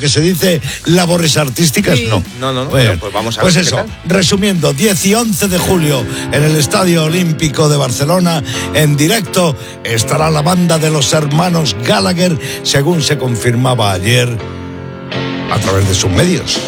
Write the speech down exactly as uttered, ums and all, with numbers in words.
que se dice labores artísticas, Sí. no. No, no, no. Bueno, Bueno, pues vamos a pues ver qué eso, tal. resumiendo, diez y once de julio en el Estadio Olímpico de Barcelona, en directo, estará la banda de los hermanos Gallagher, según se confirmaba ayer a través de sus medios.